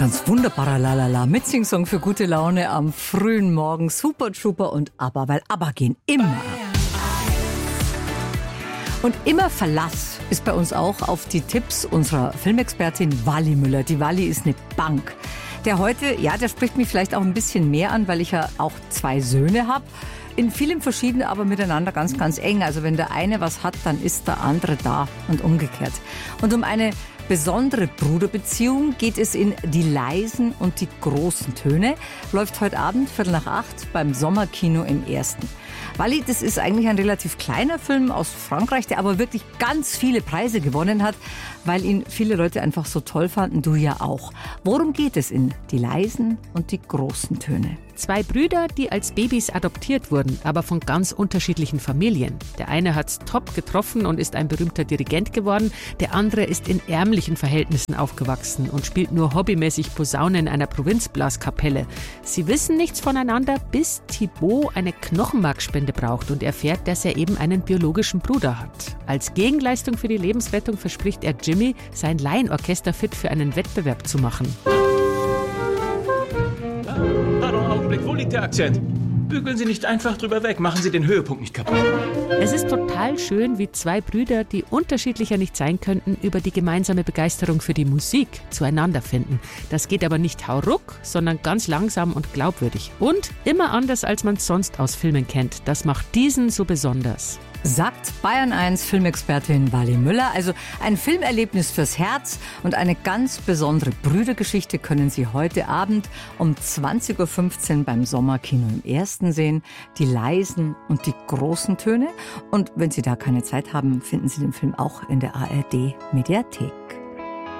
Ganz wunderbarer Lalala mit Singsong für gute Laune am frühen Morgen. Super Trooper und ABBA, weil ABBA gehen immer. Und immer Verlass ist bei uns auch auf die Tipps unserer Filmexpertin Wally Müller. Die Wally ist eine Bank. Der heute, ja, der spricht mich vielleicht auch ein bisschen mehr an, weil ich ja auch 2 Söhne habe. In vielem verschieden, aber miteinander ganz, ganz eng. Also wenn der eine was hat, dann ist der andere da und umgekehrt. Und um eine besondere Bruderbeziehung geht es in Die leisen und die großen Töne. Läuft heute Abend 7:45 beim Sommerkino im Ersten. Wally, das ist eigentlich ein relativ kleiner Film aus Frankreich, der aber wirklich ganz viele Preise gewonnen hat, weil ihn viele Leute einfach so toll fanden, du ja auch. Worum geht es in Die leisen und die großen Töne? 2 Brüder, die als Babys adoptiert wurden, aber von ganz unterschiedlichen Familien. Der eine hat's top getroffen und ist ein berühmter Dirigent geworden. Der andere ist in ärmlichen Verhältnissen aufgewachsen und spielt nur hobbymäßig Posaune in einer Provinzblaskapelle. Sie wissen nichts voneinander, bis Thibaut eine Knochenmarkspende braucht und erfährt, dass er eben einen biologischen Bruder hat. Als Gegenleistung für die Lebensrettung verspricht er Jimmy, sein Laienorchester fit für einen Wettbewerb zu machen. Augenblick, wo liegt der Akzent? Bügeln Sie nicht einfach drüber weg, machen Sie den Höhepunkt nicht kaputt. Es ist total schön, wie 2 Brüder, die unterschiedlicher nicht sein könnten, über die gemeinsame Begeisterung für die Musik zueinander finden. Das geht aber nicht hauruck, sondern ganz langsam und glaubwürdig. Und immer anders, als man es sonst aus Filmen kennt. Das macht diesen so besonders. Sagt Bayern 1 Filmexpertin Wally Müller. Also ein Filmerlebnis fürs Herz und eine ganz besondere Brüdergeschichte können Sie heute Abend um 20:15 Uhr beim Sommerkino im Ersten sehen. Die leisen und die großen Töne. Und wenn Sie da keine Zeit haben, finden Sie den Film auch in der ARD Mediathek.